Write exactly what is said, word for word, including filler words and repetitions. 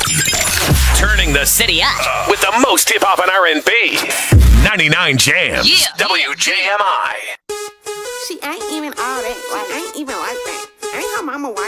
Turning the city up with the most hip hop and R and B. ninety-nine Jams. Yeah. W J M I. She ain't even all that. Like, ain't even like that. Ain't her mama white.